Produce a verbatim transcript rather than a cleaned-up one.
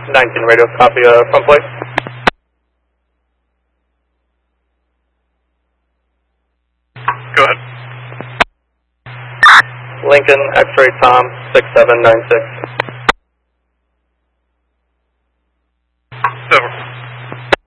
nineteen radio, copy, uh, front plate. Go ahead. Lincoln, X-ray Tom, six seven nine six.